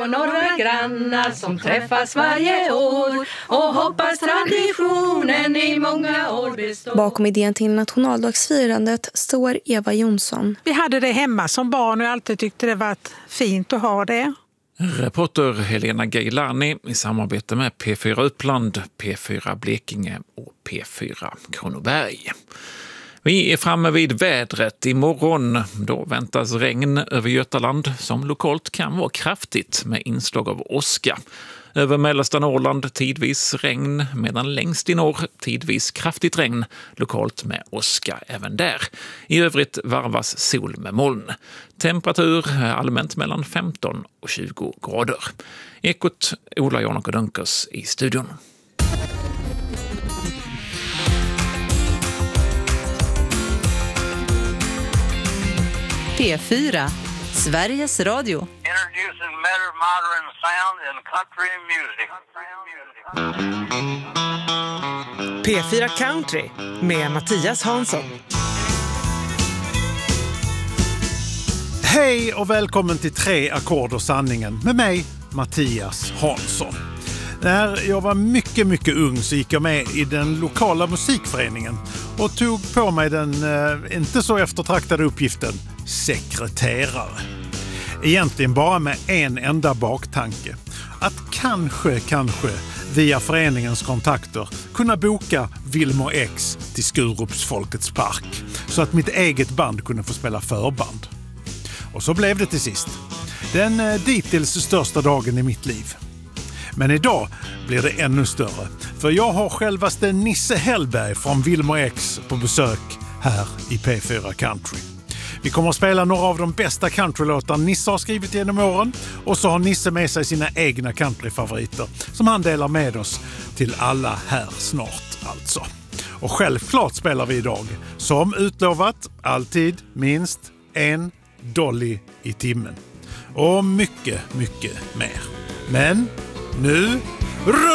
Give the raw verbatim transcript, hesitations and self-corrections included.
och några grannar som träffas varje år och hoppas traditionen i många år består. Bakom idén till nationaldagsfirandet står Eva Jonsson. Vi hade det hemma som barn och jag alltid tyckte det var fint att ha det. Reporter Helena Gailani i samarbete med P fyra Uppland, P fyra Blekinge och P fyra Kronoberg. Vi är framme vid vädret imorgon. Då väntas regn över Götaland som lokalt kan vara kraftigt med inslag av åska. Över mellersta Norrland tidvis regn, medan längst i norr tidvis kraftigt regn, lokalt med åska även där. I övrigt varvas sol med moln. Temperatur allmänt mellan femton och tjugo grader. Ekot Ola Janok Dunkers i studion. P fyra, Sveriges Radio. Introducing better modern sound in country music. P fyra Country med Mattias Hansson. Hej och välkommen till Tre ackord och sanningen med mig, Mattias Hansson. När jag var mycket, mycket ung så gick jag med i den lokala musikföreningen och tog på mig den eh, inte så eftertraktade uppgiften sekreterare. Egentligen bara med en enda baktanke. Att kanske, kanske via föreningens kontakter kunna boka Wilmer X till Skurups Folkets park så att mitt eget band kunde få spela förband. Och så blev det till sist. Den eh, dittills största dagen i mitt liv. Men idag blir det ännu större. För jag har självaste Nisse Hellberg från Wilmer X på besök här i P fyra Country. Vi kommer att spela några av de bästa countrylåtar Nisse har skrivit genom åren. Och så har Nisse med sig sina egna countryfavoriter som han delar med oss till alla här snart alltså. Och självklart spelar vi idag, som utlovat, alltid minst en dolly i timmen. Och mycket, mycket mer. Men nu...